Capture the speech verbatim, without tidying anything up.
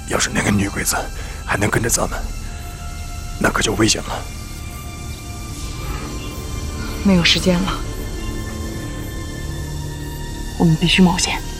要是那个女鬼子还能跟着咱们，那可就危险了。 没有时间了，我们必须冒险。